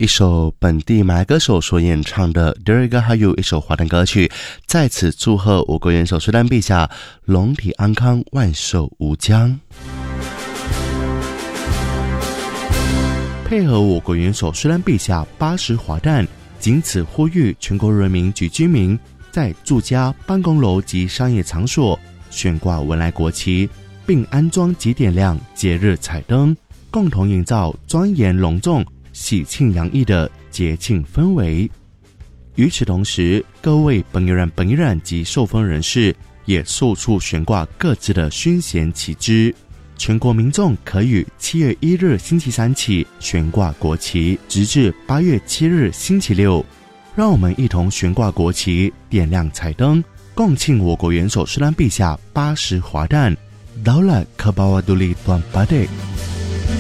一首本地马来歌手所演唱的 Derega Hayu 一首华灯歌曲，在此祝贺我国元首苏丹陛下龙体安康，万寿无疆。配合我国元首苏丹陛下80华诞，仅此呼吁全国人民及居民在住家、办公楼及商业场所悬挂文莱国旗，并安装及点亮节日彩灯，共同营造庄严隆重、喜庆洋溢的节庆氛围。与此同时，各位本宜然及受封人士也速处悬挂各自的勋衔旗帜。全国民众可于7月1日星期三起悬挂国旗，直至8月7日星期六。让我们一同悬挂国旗，点亮彩灯，共庆我国元首苏丹陛下80华诞。Daulat ke bawah duli Tuan Padek。